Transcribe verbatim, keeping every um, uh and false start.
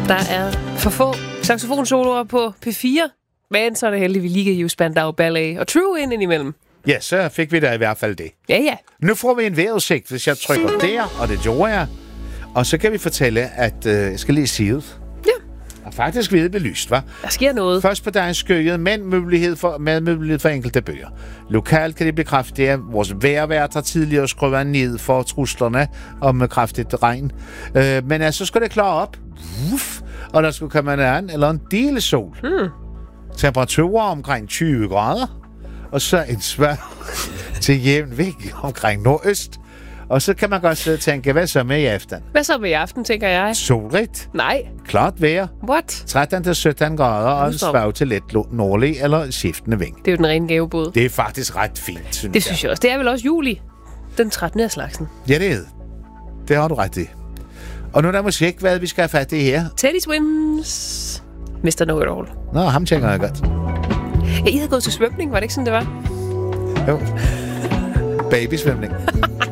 Der er for få saxofonsoloer på P fire, men så er det heldigt, vi lige kan hive Spandau Ballet og True ind indimellem. Ja, så fik vi da i hvert fald det. Ja, ja. Nu får vi en vejrudsigt, hvis jeg trykker der, og det gjorde jeg. Og så kan vi fortælle, at øh, jeg skal lige sige det. Ja. Og faktisk ved belyst, hva'? Der sker noget. Først på dagen skøjet, men mulighed for, med mulighed for enkelte bøger. Lokalt kan det blive kraftigt, at vores vejrvært har tidligere skruet ned for truslerne om kraftigt regn. Øh, men altså, så skal det klare op. Uff, og der skulle komme en anden, eller en del sol. Hmm. Temperaturer omkring tyve grader. Og så en svag til jævn vægt omkring nordøst. Og så kan man godt sidde og tænke, hvad så med i aften? Hvad så med i aften, tænker jeg? Solrigt. Nej. Klart vejr. What? tretten til sytten grader og en svag til let nordlig eller skiftende vind. Det er jo den rene gavebod. Det er faktisk ret fint, synes jeg. Det synes jeg også. Det er vel også juli. Den trettende af slagsen. Ja, det er det. Det har du ret i. Og nu er der musik, hvad vi skal have fat i her. Teddy Swims. mister Know-It-All. Nå, ham tænker jeg godt. Ja, I havde gået til svømning, var det ikke sådan, det var? Jo. Babysvømning.